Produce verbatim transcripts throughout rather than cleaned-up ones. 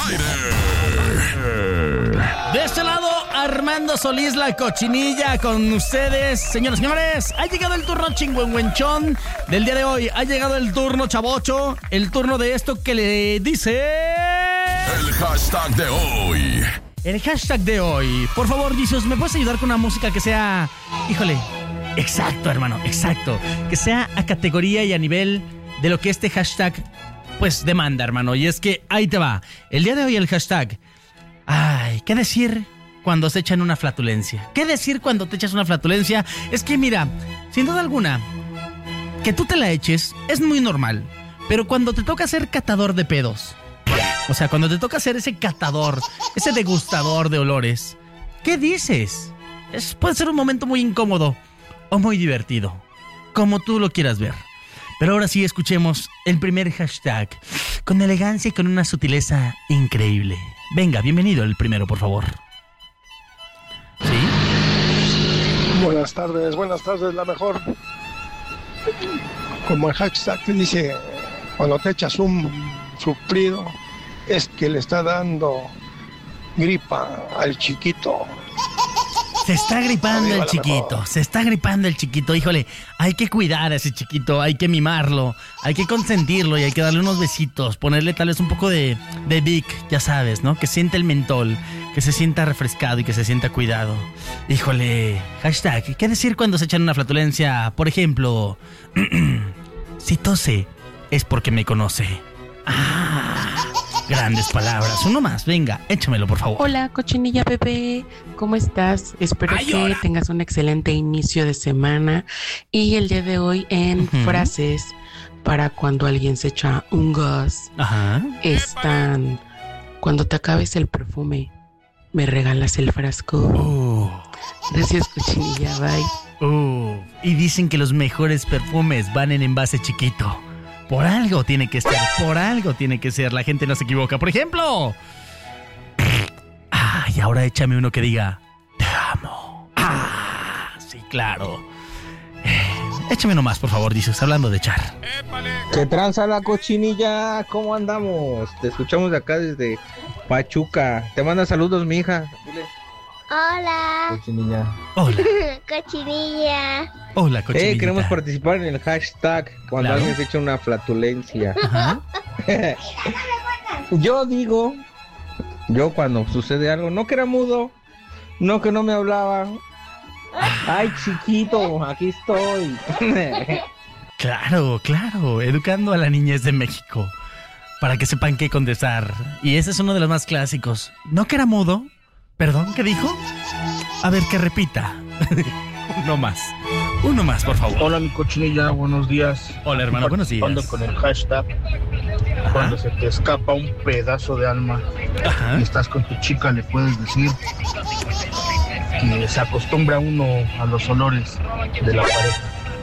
aire. De este lado, Armando Solís, la cochinilla, con ustedes. Señoras y señores, ha llegado el turno chingüengüenchón del día de hoy. Ha llegado el turno chavocho, el turno de esto que le dice... El hashtag de hoy. El hashtag de hoy. Por favor, Jesus, ¿me puedes ayudar con una música que sea... Híjole, exacto, hermano, exacto. Que sea a categoría y a nivel de lo que este hashtag, pues, demanda, hermano. Y es que ahí te va. El día de hoy el hashtag... Ay, ¿qué decir cuando se echan una flatulencia? ¿Qué decir cuando te echas una flatulencia? Es que mira, sin duda alguna, que tú te la eches es muy normal. Pero cuando te toca ser catador de pedos, o sea, cuando te toca ser ese catador, ese degustador de olores, ¿qué dices? Es, puede ser un momento muy incómodo o muy divertido, como tú lo quieras ver. Pero ahora sí, escuchemos el primer hashtag, con elegancia y con una sutileza increíble. Venga, bienvenido el primero, por favor. ¿Sí? Buenas tardes, buenas tardes, la mejor. Como el hashtag te dice, cuando te echas un suplido, es que le está dando gripa al chiquito. Se está gripando Arriba el chiquito, se está gripando el chiquito, híjole, hay que cuidar a ese chiquito, hay que mimarlo, hay que consentirlo y hay que darle unos besitos, ponerle tal vez un poco de, de Vic, ya sabes, ¿no? Que sienta el mentol, que se sienta refrescado y que se sienta cuidado. Híjole, hashtag, ¿qué decir cuando se echan una flatulencia? Por ejemplo, si tose, es porque me conoce. Ah... Grandes palabras. Uno más, venga, échamelo, por favor. Hola, cochinilla Pepe, ¿cómo estás? Espero Ay, que hola. tengas un excelente inicio de semana. Y el día de hoy en Uh-huh. frases para cuando alguien se echa un gas Ajá. están: cuando te acabes el perfume, me regalas el frasco. Uh, Gracias, cochinilla, bye. uh. Y dicen que los mejores perfumes van en envase chiquito. Por algo tiene que ser, por algo tiene que ser. La gente no se equivoca. Por ejemplo. Ah, y ahora échame uno que diga: te amo. Ah, sí, claro. Eh, échame uno más, por favor, dices, hablando de echar. ¿Qué tranza la cochinilla? ¿Cómo andamos? Te escuchamos de acá desde Pachuca. Te manda saludos, mi hija. Dile, Hola, cochinilla. Hola, cochinilla. hola, cochinillita. Eh, queremos participar en el hashtag cuando Claro. alguien se echa una flatulencia. Ajá. Yo digo, yo cuando sucede algo, no que era mudo, no que no me hablaba. Ay, chiquito, aquí estoy. Claro, claro, educando a la niñez de México para que sepan qué contestar. Y ese es uno de los más clásicos. ¿No que era mudo? ¿Perdón? ¿Qué dijo? A ver, que repita. Uno más. Uno más, por favor. Hola mi cochinilla, buenos días. Hola, hermano, buenos días. Participando con el hashtag cuando se te escapa un pedazo de alma Ajá. y estás con tu chica, le puedes decir que se acostumbra uno a los olores de la pareja.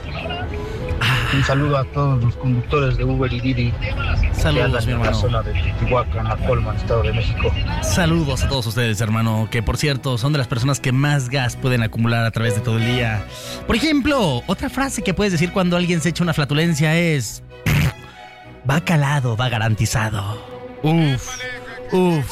Un saludo a todos los conductores de Uber y Didi que Saludos, andan mi en la hermano. zona de Teotihuacán, la Colman, Estado de México. Saludos a todos ustedes, hermano, que por cierto son de las personas que más gas pueden acumular a través de todo el día. Por ejemplo, otra frase que puedes decir cuando alguien se echa una flatulencia es: va calado, va garantizado. Uf, uf.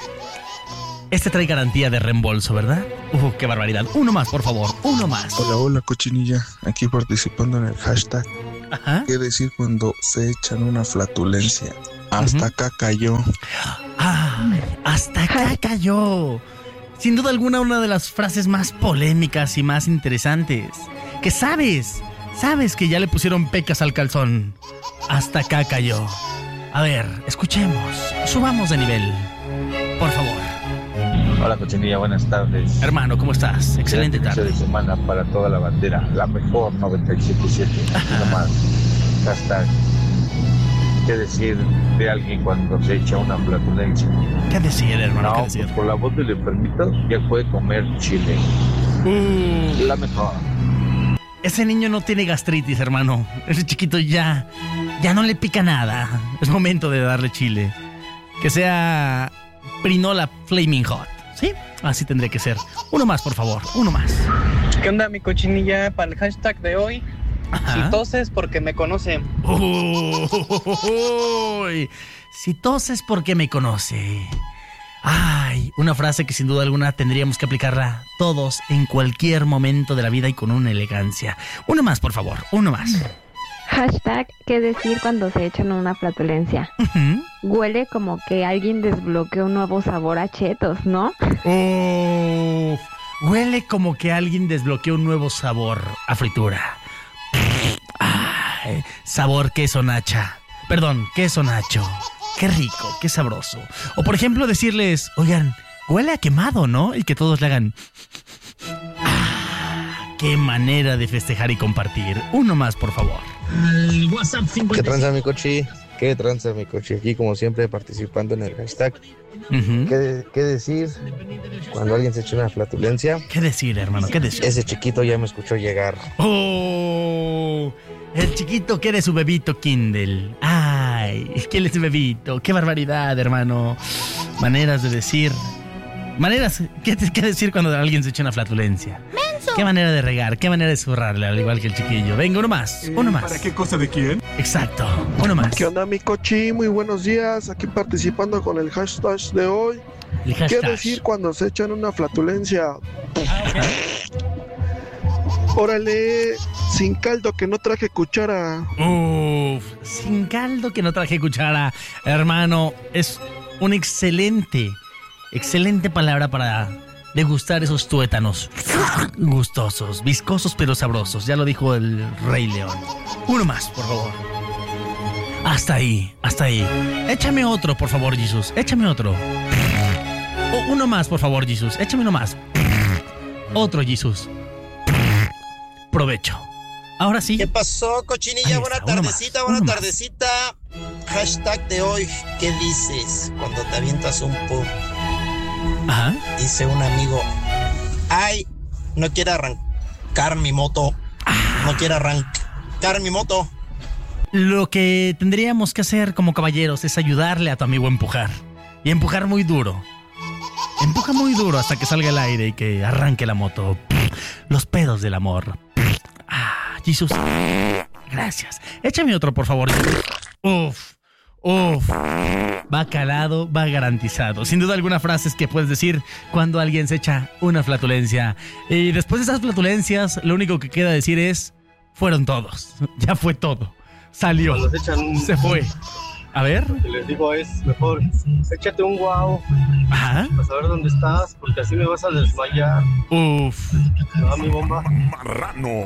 Este trae garantía de reembolso, ¿verdad? Uf, qué barbaridad. Uno más, por favor, uno más. Hola, hola, cochinilla. Aquí participando en el hashtag. Ajá. ¿Qué decir cuando se echan una flatulencia? Hasta Ujú. acá cayó. Ah, hasta acá cayó. Sin duda alguna, una de las frases más polémicas y más interesantes. Que sabes, sabes que ya le pusieron pecas al calzón. Hasta acá cayó. A ver, escuchemos, subamos de nivel, por favor. Hola cochinilla, buenas tardes. Hermano, ¿cómo estás? Excelente inicio tarde. de semana para toda la bandera, la mejor noventa y siete punto siete. Nada más. Hashtag. ¿Qué decir de alguien cuando se echa una flatulencia? ¿Qué decir, hermano? No, ¿Qué pues decir? por la voz del enfermito ya puede comer chile. Mm, La mejor. ese niño no tiene gastritis, hermano. Ese chiquito ya, ya no le pica nada. Es momento de darle chile. Que sea Prinola Flaming Hot. ¿Sí? Así tendría que ser. Uno más, por favor. Uno más. ¿Qué onda, mi cochinilla? Para el hashtag de hoy, Ajá. si toses porque me conocen. Uy, si toses porque me conoce. Ay, una frase que sin duda alguna tendríamos que aplicarla todos en cualquier momento de la vida y con una elegancia. Uno más, por favor, uno más. Hashtag, ¿qué decir cuando se echan una flatulencia? Uh-huh. Huele como que alguien desbloqueó un nuevo sabor a chetos, ¿no? Uf, huele como que alguien desbloqueó un nuevo sabor a fritura. Ay, sabor queso nacha. Perdón, queso nacho. Qué rico, qué sabroso. O por ejemplo decirles, oigan, huele a quemado, ¿no? Y que todos le hagan... Ah, qué manera de festejar y compartir. Uno más, por favor. Al WhatsApp cincuenta. ¿Qué tranza mi coche? ¿Qué tranza mi coche? Aquí como siempre participando en el hashtag. Uh-huh. ¿Qué, ¿Qué decir cuando alguien se echa una flatulencia? ¿Qué decir, hermano? ¿Qué decir? Ese chiquito ya me escuchó llegar. ¡Oh! El chiquito quiere su bebito Kindle. ¡Ay! ¿Quién es su bebito? ¡Qué barbaridad, hermano! Maneras de decir... Maneras... ¿Qué, qué decir cuando alguien se echa una flatulencia? ¡Menso! ¿Qué manera de regar? ¿Qué manera de zurrarle, al igual que el chiquillo? Venga, uno más, uno más. ¿Para qué cosa de quién? Exacto, uno más. ¿Qué onda, mi cochi? Muy buenos días. Aquí participando con el hashtag de hoy. El hashtag. ¿Qué decir cuando se echan una flatulencia? Órale, sin caldo que no traje cuchara. Uf, sin caldo que no traje cuchara. Hermano, es un excelente, excelente palabra para degustar esos tuétanos gustosos, viscosos pero sabrosos. Ya lo dijo el Rey León. Uno más, por favor. Hasta ahí, hasta ahí. Échame otro, por favor, Jesús. Échame otro. O uno más, por favor, Jesús. Échame uno más. Otro, Jesús. Provecho. Ahora sí. ¿Qué pasó, cochinilla? Buena tardecita, buena tardecita. Hashtag de hoy, ¿qué dices cuando te avientas un pum? Ajá. Dice un amigo, ay, no quiero arrancar mi moto. No quiero arrancar mi moto. Lo que tendríamos que hacer como caballeros es ayudarle a tu amigo a empujar. Y empujar muy duro. Empuja muy duro hasta que salga el aire y que arranque la moto. Los pedos del amor. Ah, Jesús. Gracias. Échame otro, por favor. Uf, uf. Va calado, va garantizado. Sin duda alguna frases que puedes decir cuando alguien se echa una flatulencia. Y después de esas flatulencias, lo único que queda decir es, fueron todos. Ya fue todo. Salió. Cuando se echan... Se fue. A ver. Lo que les digo es, mejor échate un guau. Ajá. Para saber dónde estás, porque así me vas a desmayar. Uf. Ah, mi bomba. Marrano.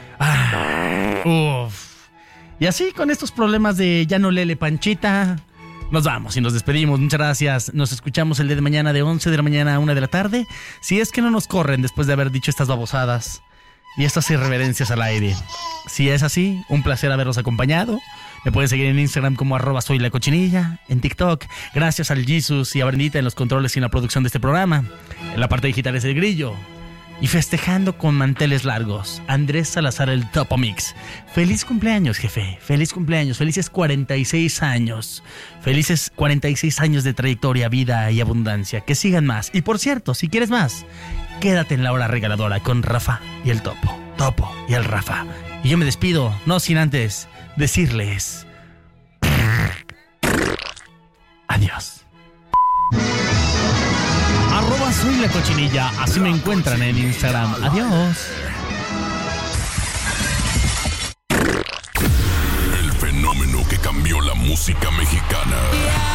Ah, uf. Y así con estos problemas de ya no lele Panchita, nos vamos y nos despedimos. Muchas gracias. Nos escuchamos el día de mañana de once de la mañana a una de la tarde. Si es que no nos corren después de haber dicho estas babosadas y estas irreverencias al aire. Si es así, un placer haberlos acompañado. Me pueden seguir en Instagram como arroba soy la cochinilla, en TikTok, gracias al Jesus y a Brendita en los controles y en la producción de este programa. En la parte digital es el Grillo. Y festejando con manteles largos, Andrés Salazar el Topo Mix. Feliz cumpleaños, jefe. Feliz cumpleaños. Felices cuarenta y seis años. Felices cuarenta y seis años de trayectoria, vida y abundancia. Que sigan más. Y por cierto, si quieres más, quédate en la hora regaladora con Rafa y el Topo. Topo y el Rafa. Y yo me despido, no sin antes decirles adiós. Arroba soy la cochinilla, así me encuentran en Instagram. Adiós. El fenómeno que cambió la música mexicana.